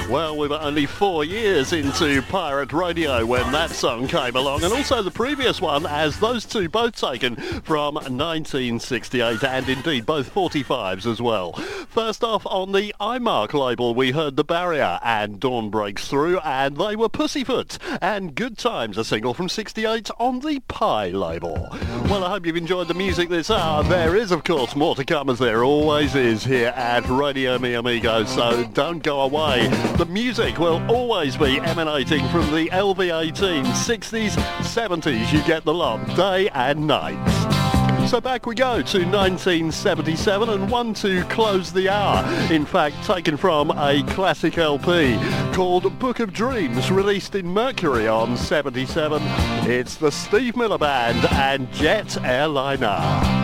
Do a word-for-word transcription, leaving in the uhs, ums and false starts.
Well, we were only four years into pirate radio when that song came along, and also the previous one, as those two both taken from nineteen sixty-eight, and indeed both forty-fives as well. First off, on the iMark label, we heard The Barrier and Dawn Breaks Through, and they were Pussyfoot, and Good Times, a single from sixty-eight on the Pie label. Well, I hope you've enjoyed the music this hour. There is, of course, more to come, as there always is here at Radio Mi Amigo, so don't go away. The music will always be emanating from the L V A team, sixties, seventies, you get the lot, day and night. So back we go to nineteen seventy-seven, and one to close the hour. In fact, taken from a classic L P called Book of Dreams, released in Mercury on seventy-seven. It's the Steve Miller Band and Jet Airliner.